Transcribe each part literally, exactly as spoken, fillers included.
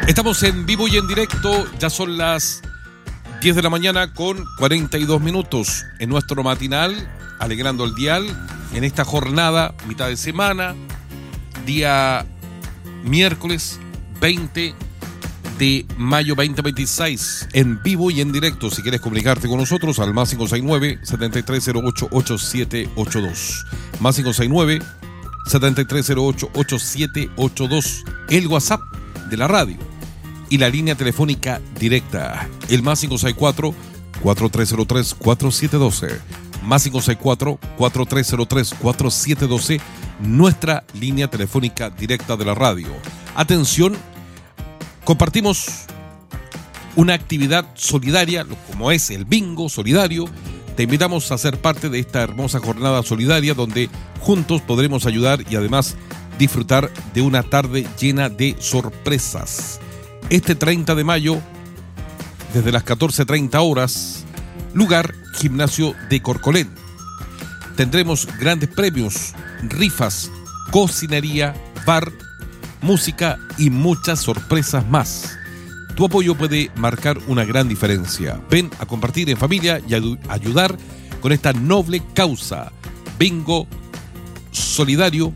Estamos en vivo y en directo, ya son las diez de la mañana con cuarenta y dos minutos en nuestro matinal, alegrando el dial en esta jornada, mitad de semana, día miércoles veinte de mayo veinte veintiséis, en vivo y en directo. Si quieres comunicarte con nosotros al más cinco seis nueve, siete tres cero ocho, ocho siete ocho dos, más cinco seis nueve, siete tres cero ocho, ocho siete ocho dos, el WhatsApp de la radio y la línea telefónica directa, el más cinco seis cuatro, cuatro tres cero tres, cuatro siete uno dos, más cinco seis cuatro, cuatro tres cero tres, cuatro siete uno dos, nuestra línea telefónica directa de la radio. Atención, compartimos una actividad solidaria, como es el bingo solidario. Te invitamos a ser parte de esta hermosa jornada solidaria donde juntos podremos ayudar y además disfrutar de una tarde llena de sorpresas. Este treinta de mayo, desde las catorce treinta horas, lugar Gimnasio de Corcolén. Tendremos grandes premios, rifas, cocinería, bar, música y muchas sorpresas más. Tu apoyo puede marcar una gran diferencia. Ven a compartir en familia y a ayudar con esta noble causa. Bingo solidario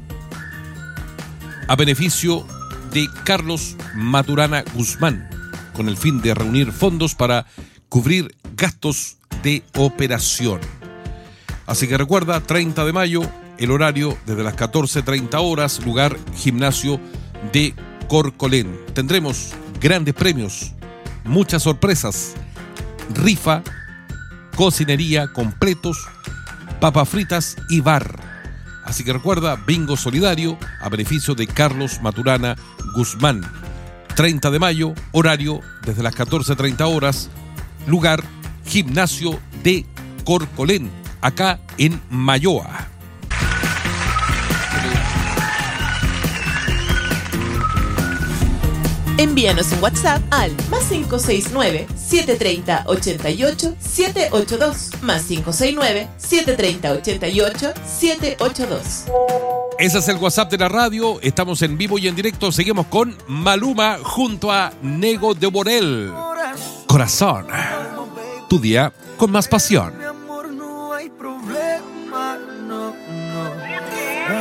a beneficio de Carlos Maturana Guzmán, con el fin de reunir fondos para cubrir gastos de operación. Así que recuerda, treinta de mayo, el horario desde las catorce treinta horas, lugar Gimnasio de Corcolén. Tendremos grandes premios, muchas sorpresas, rifa, cocinería, completos, papas fritas y bar. Así que recuerda, bingo solidario a beneficio de Carlos Maturana Guzmán. treinta de mayo, horario desde las catorce treinta horas, lugar Gimnasio de Corcolén, acá en Mayoa. Envíanos un WhatsApp al más cinco seis nueve, siete tres cero, ocho ocho, siete ocho dos, más cinco seis nueve, siete tres cero, ocho ocho, siete ocho dos. Ese es el WhatsApp de la radio. Estamos en vivo y en directo. Seguimos con Maluma junto a Nego de Borel. Corazón, tu día con más pasión.